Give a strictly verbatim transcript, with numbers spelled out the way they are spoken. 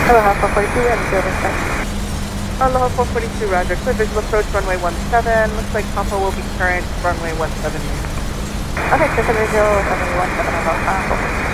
Aloha four forty-two, and field respect. Aloha four forty-two, roger. Clear visual approach runway one seven. Looks like Papa will be current runway one seven. Okay, clear for visual, runway one seven, Aloha four forty-two.